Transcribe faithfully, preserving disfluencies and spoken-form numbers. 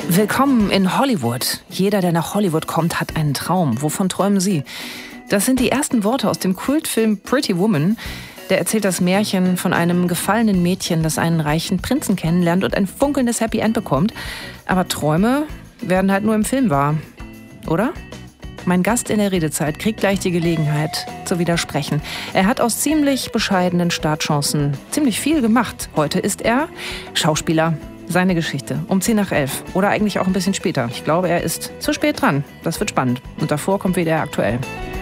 Willkommen in Hollywood. Jeder, der nach Hollywood kommt, hat einen Traum. Wovon träumen Sie? Das sind die ersten Worte aus dem Kultfilm Pretty Woman. Der erzählt das Märchen von einem gefallenen Mädchen, das einen reichen Prinzen kennenlernt und ein funkelndes Happy End bekommt. Aber Träume werden halt nur im Film wahr. Oder? Mein Gast in der Redezeit kriegt gleich die Gelegenheit zu widersprechen. Er hat aus ziemlich bescheidenen Startchancen ziemlich viel gemacht. Heute ist er Schauspieler. Seine Geschichte um zehn nach elf oder eigentlich auch ein bisschen später. Ich glaube, er ist zu spät dran. Das wird spannend. Und davor kommt wieder aktuell.